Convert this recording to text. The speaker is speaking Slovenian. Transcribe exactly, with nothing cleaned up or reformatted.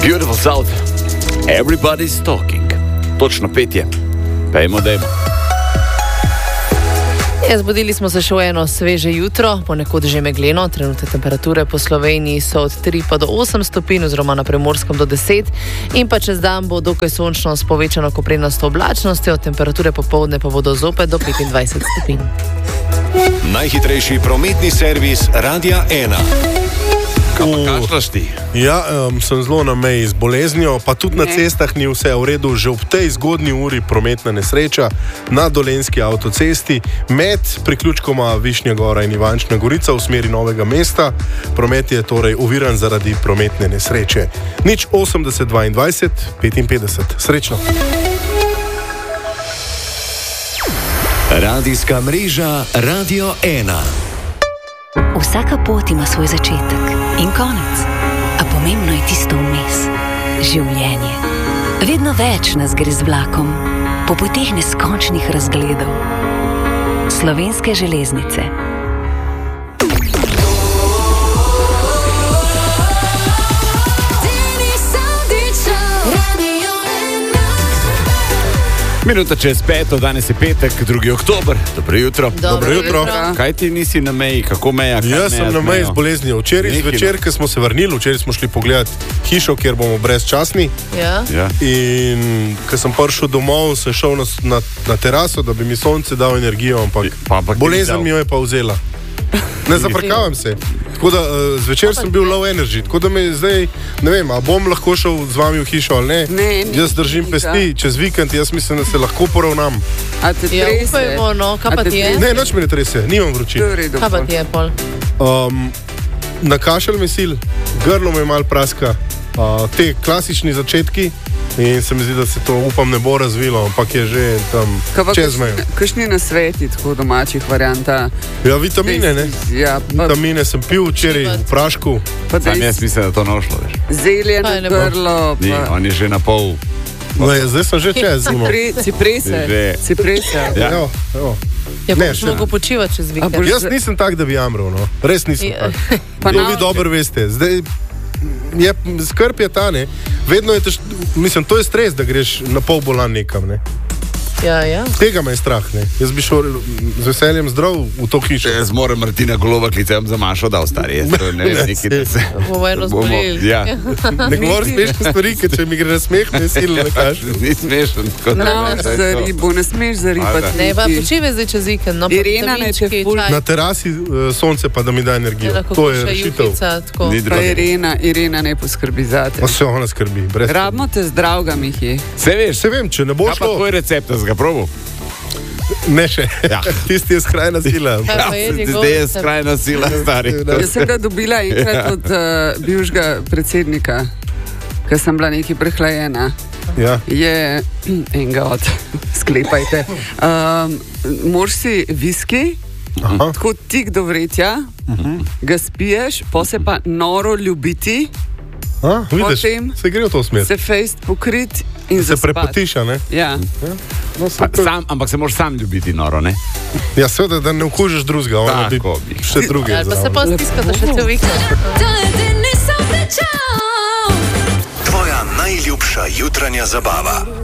Beautiful South, everybody's talking. Točno petje. Pejmo, dejmo. Ja, zbudili smo se še v eno sveže jutro, ponekod že megleno. Trenutne temperature po Sloveniji so od tri pa do osem stopinj, oziroma na Primorskem do deset. In pa čez dan bo dokaj sončno s povečano koprenasto oblačnostjo, temperature popoldne pa bodo zopet do petindvajset stopinj. Najhitrejši prometni servis Radia ena. Kašlaš ti? Ja, um, sem zelo na meji z boleznijo, pa tudi na cestah ni vse v redu. Že ob tej zgodnji uri prometna nesreča na Dolenjski avtocesti med priključkoma Višnja Gora in Ivančna Gorica v smeri Novega mesta. Promet je torej oviran zaradi prometne nesreče. Nič osemdeset dvaindvajset petinpetdeset. Srečno. Radijska mreža Radio ena. Vsaka pot ima svoj začetek in konec, a pomembno je tisto vmes. Življenje. Vedno več nas gre z vlakom, po poteh neskončnih razgledov. Slovenske železnice. Minuta čez peto, danes je petek, drugi oktober. Dobro jutro. Dobro jutro. Kaj ti nisi na meji, kako meja? Jaz sem na meji z boleznijo. Včeraj zvečer, ko smo se vrnili, včeraj smo šli pogledati hišo, kjer bomo brezčasni. Ja. Ja. In ko sem prišel domov, sem šel na, na, na teraso, da bi mi sonce dal energijo, ampak Pa, ampak bolezen ni mi jo je pa vzela. Ne zaprkavam se. Tako da uh, zvečer sem bil low energy, tako da me zdaj, ne vem, a bom lahko šel z vami v hišo ali ne. Ne, ni jaz držim nika. pesti, čez vikend jaz mislim, da se lahko poravnam. A te Ja, trese? upajmo, no, kaj pa A te ti je? trese? Ne, noč me ne trese, nimam To vročine. je v redu. Kaj pa ti je, pol? Um, nakašal me sil, grlo me mal praska, uh, te klasični začetki in se mi zdi, da se to upam ne bo razvilo, ampak je že tam čez mejo. Kakšni nasveti, tako domačih varianta? Ja, vitamine, ne? Ja, pa, Vitamine sem pil včeraj v prašku. pa Sam dej, jaz mislim, da to nošlo, veš. zelje Kaj na ne bo? grlo, Ni, pa on je že na pol. Ne, zdaj sem že čez. no. cipre, ciprese. Že. Ciprese. Ja. Evo, evo. Ja, Ne, boš še mogel počivati čez A vikend. boš- Jaz nisem tak, da bi jamral, no. Res nisem Ja. tak. Pa To na- vi dobro veste. Zdaj, je, skrb je ta, ne. Vedno je tež, mislim, to je stres, da greš na pol bolan nekam, ne. Ja, ja. Tega me je strah, ne. Jaz bi šel z veseljem zdrav v to hišo. Jaz moram Martina Goloba klicem za Mašo dal, stari. Jaz to ne vem, Ne, nekaj, da se... Bomo eno bomo- zboleli. Ja, Ne govori smešne stvari, ker če mi gre na smeh, me silno nakaš. ni smešen. tako da- Na da je za to. ribo, ne smeš A, zaribati. da. Ne, pa niti. počivaj zdaj čez vikend. No, pa Irena, naj te vitaminčki, ful- čaj. Na terasi uh, sonce pa da mi da energijo. Lahko To je kuša rešitev. juhica, tako. Ni Pa drugo. Irena, Irena ne poskrbi za te. Pa se ona skrbi, brez. Rabimo te zdravga, Mihi. Se veš, Se vem, če ne bo kaj pa šlo, tvoj recept, da si ga probil? ne še. Ja. Tisti je skrajna sila. Kaj pa je njegov Zdaj je recept? skrajna sila, stari. Jaz sem ga dobila enkrat od uh, bivšega predsednika, ker sem bila nekaj prehlajena. Ja. Je enega od, sklepajte. Um, Moraš si viski, Aha. tako tik do vretja, ga spiješ, pa se pa noro ljubiti, A, vidiš, Potem se gre v to smer. se fejst pokrit in Se zaspat. prepotiš, a ne? Ja. No, Pa, super. sam, ampak se moraš sam ljubiti noro, ne? Ja, seveda, da ne okužiš drugega, ona bi Tako bi. še druge. Ali pa se zraven. pa stiska, da še cel vikend. Tvoja najljubša jutranja zabava.